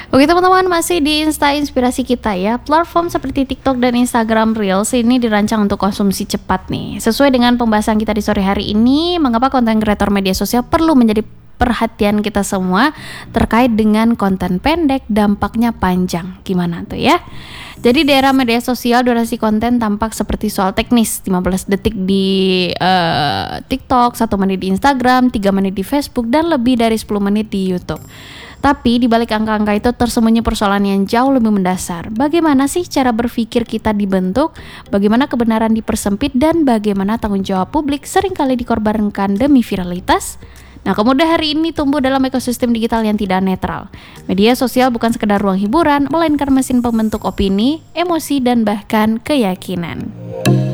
Oke teman-teman, masih di Insta Inspirasi kita ya. Platform seperti TikTok dan Instagram Reels ini dirancang untuk konsumsi cepat nih. Sesuai dengan pembahasan kita di sore hari ini, mengapa konten kreator media sosial perlu menjadi perhatian kita semua terkait dengan konten pendek dampaknya panjang. Gimana tuh ya? Jadi di era media sosial, durasi konten tampak seperti soal teknis. 15 detik di TikTok, 1 menit di Instagram, 3 menit di Facebook, dan lebih dari 10 menit di YouTube. Tapi di balik angka-angka itu tersembunyi persoalan yang jauh lebih mendasar. Bagaimana sih cara berpikir kita dibentuk? Bagaimana kebenaran dipersempit? Dan bagaimana tanggung jawab publik seringkali dikorbankan demi viralitas? Nah, kemudian hari ini tumbuh dalam ekosistem digital yang tidak netral. Media sosial bukan sekedar ruang hiburan, melainkan mesin pembentuk opini, emosi, dan bahkan keyakinan.